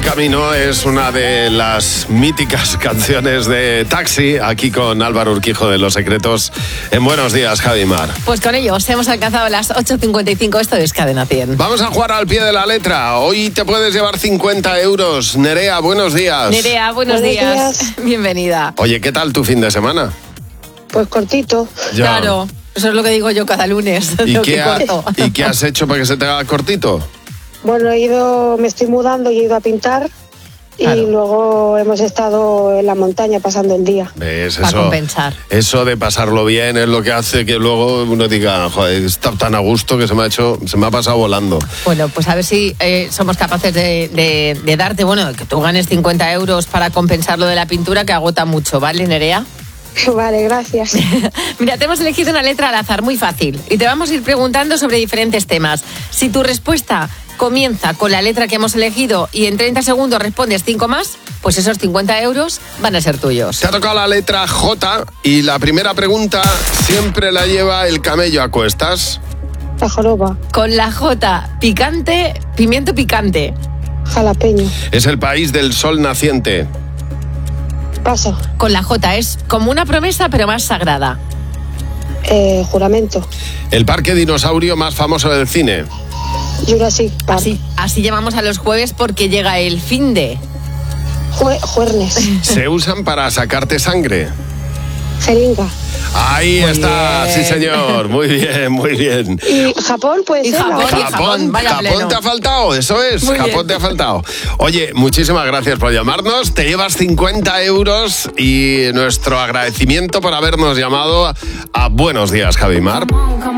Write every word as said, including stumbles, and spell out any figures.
camino es una de las míticas canciones de Taxi, aquí con Álvaro Urquijo de Los Secretos. En Buenos Días, Javi Mar. Pues con ellos hemos alcanzado las ocho cincuenta y cinco, esto es Cadena cien. Vamos a jugar al pie de la letra. Hoy te puedes llevar cincuenta euros. Nerea, buenos días. Nerea, buenos, Buenos días. días. Bienvenida. Oye, ¿qué tal tu fin de semana? Pues cortito. Ya. Claro, eso es lo que digo yo cada lunes. ¿Y lo qué, que ha- corto. ¿Y qué has hecho para que se te haga cortito? Bueno, he ido, me estoy mudando y he ido a pintar. Claro. Y luego hemos estado en la montaña pasando el día. ¿Ves? Para Eso, compensar. eso de pasarlo bien es lo que hace que luego uno diga, joder, está tan a gusto que se me ha hecho, se me ha pasado volando. Bueno, pues a ver si eh, somos capaces de, de- de darte, bueno, que tú ganes cincuenta euros para compensar lo de la pintura, que agota mucho, ¿vale, Nerea? Vale, gracias. Mira, te hemos elegido una letra al azar, muy fácil, y te vamos a ir preguntando sobre diferentes temas. Si tu respuesta comienza con la letra que hemos elegido y en treinta segundos respondes cinco más, pues esos cincuenta euros van a ser tuyos. Te ha tocado la letra J y la primera pregunta siempre la lleva el camello a cuestas. La joroba, Con la J, picante, pimiento picante. jalapeño, Es el país del sol naciente. paso, Con la J es como una promesa, pero más sagrada. eh, juramento, El parque dinosaurio más famoso del cine. Jurassic Park, Así, así llamamos a los jueves porque llega el fin de. Jue- juernes, Se usan para sacarte sangre. jeringa. Ahí Muy está, bien. sí señor, muy bien, muy bien. ¿Y Japón puede Y ser? Japón, ¿La otra? y Japón, vaya Japón pleno. te ha faltado, eso es, Muy Japón bien. te ha faltado. Oye, muchísimas gracias por llamarnos, te llevas cincuenta euros y nuestro agradecimiento por habernos llamado a Buenos Días, Javi Mar.